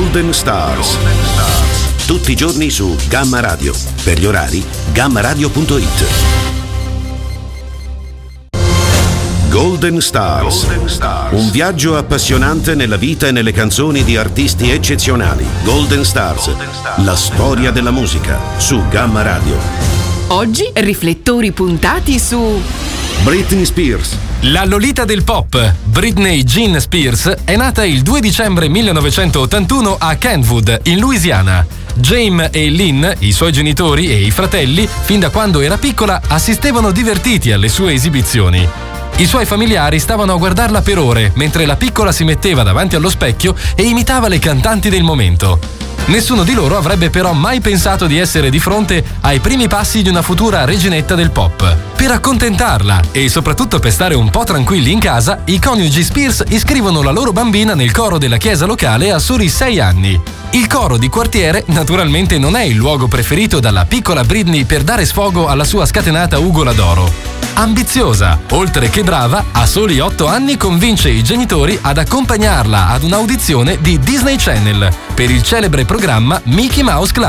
Golden Stars. Tutti i giorni su Gamma Radio. Per gli orari, gammaradio.it. Golden Stars. Un viaggio appassionante nella vita e nelle canzoni di artisti eccezionali. Golden Stars. La storia della musica su Gamma Radio. Oggi riflettori puntati su Britney Spears. La Lolita del pop, Britney Jean Spears, è nata il 2 dicembre 1981 a Kentwood, in Louisiana. James e Lynn, i suoi genitori e i fratelli, fin da quando era piccola, assistevano divertiti alle sue esibizioni. I suoi familiari stavano a guardarla per ore, mentre la piccola si metteva davanti allo specchio e imitava le cantanti del momento. Nessuno di loro avrebbe però mai pensato di essere di fronte ai primi passi di una futura reginetta del pop. Per accontentarla e soprattutto per stare un po' tranquilli in casa, i coniugi Spears iscrivono la loro bambina nel coro della chiesa locale a soli 6 anni. Il coro di quartiere naturalmente non è il luogo preferito dalla piccola Britney per dare sfogo alla sua scatenata ugola d'oro. Ambiziosa, oltre che brava, a soli 8 anni convince i genitori ad accompagnarla ad un'audizione di Disney Channel per il celebre programma Mickey Mouse Club.